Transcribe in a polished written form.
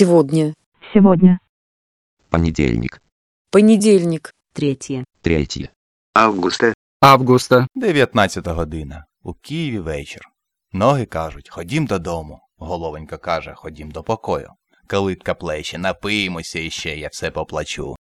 Сегодня. Сегодня. Понедельник. Понедельник. Третє. 3 Августа. 19 година. У Києві вечір. Ноги кажуть, ходім додому. Головонька каже, ходім до покою. Калитка плече, напиємося іще, я все поплачу.